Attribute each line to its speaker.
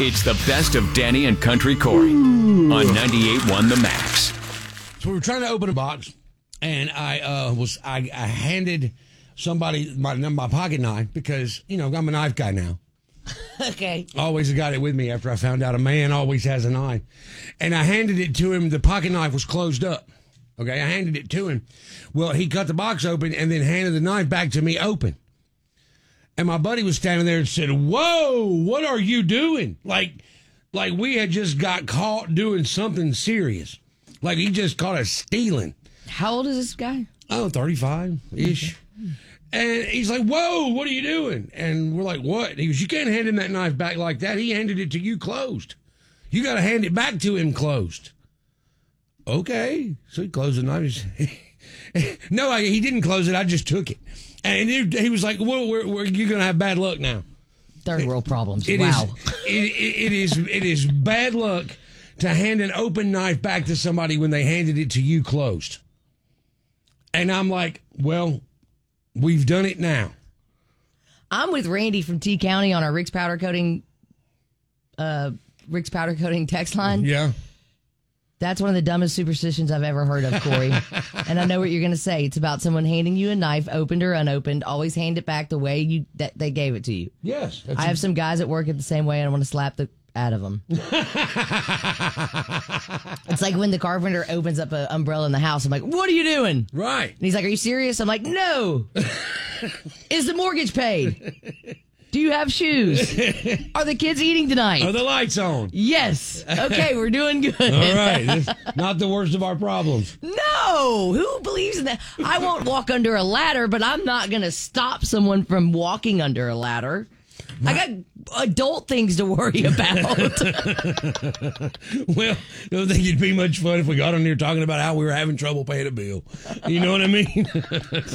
Speaker 1: It's the best of Danny and Country Corey on 98.1 The Max.
Speaker 2: So we were trying to open a box, and I handed somebody my pocket knife because, you know, I'm a knife guy now.
Speaker 3: Okay.
Speaker 2: Always got it with me after I found out a man always has a knife. And I handed it to him. The pocket knife was closed up. Okay, I handed it to him. Well, he cut the box open and then handed the knife back to me open. And my buddy was standing there and said, "Whoa, what are you doing?" Like we had just got caught doing something serious. Like he just caught us stealing.
Speaker 3: How old is this guy?
Speaker 2: Oh, 35-ish. And he's like, "Whoa, what are you doing?" And we're like, "What?" He goes, "You can't hand him that knife back like that. He handed it to you closed. You got to hand it back to him closed." Okay. So he closed the knife. No, he didn't close it. I just took it. And he was like, "Well, you're going to have bad luck now."
Speaker 3: Third world problems.
Speaker 2: It
Speaker 3: wow.
Speaker 2: It is bad luck to hand an open knife back to somebody when they handed it to you closed. And I'm like, well, we've done it now.
Speaker 3: I'm with Randy from T County on our Rick's Powder Coating text line.
Speaker 2: Yeah.
Speaker 3: That's one of the dumbest superstitions I've ever heard of, Corey. And I know what you're going to say. It's about someone handing you a knife, opened or unopened. Always hand it back the way that they gave it to you.
Speaker 2: Yes.
Speaker 3: I have some guys at work at the same way, and I want to slap the out of them. It's like when the carpenter opens up an umbrella in the house. I'm like, "What are you doing?"
Speaker 2: Right.
Speaker 3: And he's like, "Are you serious?" I'm like, "No." Is the mortgage paid? Do you have shoes? Are the kids eating tonight?
Speaker 2: Are the lights on?
Speaker 3: Yes. Okay, we're doing good.
Speaker 2: All right. This is not the worst of our problems.
Speaker 3: No. Who believes in that? I won't walk under a ladder, but I'm not going to stop someone from walking under a ladder. I got adult things to worry about.
Speaker 2: Well, I don't think it'd be much fun if we got on here talking about how we were having trouble paying a bill. You know what I mean?